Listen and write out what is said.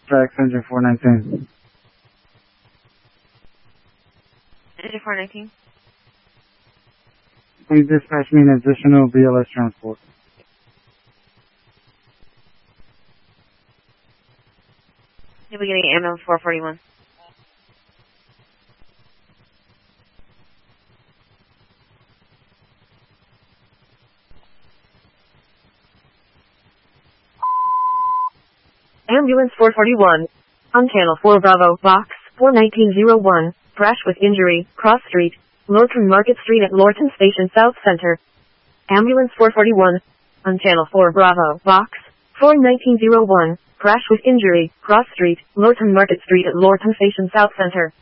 tracks engine 419. Engine 419. Please dispatch me an additional BLS transport. You'll be getting ambulance 441. Ambulance 441. On Channel 4 Bravo, Box 41901. Crash with injury, Cross Street, Lorton Market Street at Lorton Station South Center. Ambulance 441. On Channel 4 Bravo, Box 41901. Crash with injury, Cross Street, Lorton Market Street at Lorton Station South Center.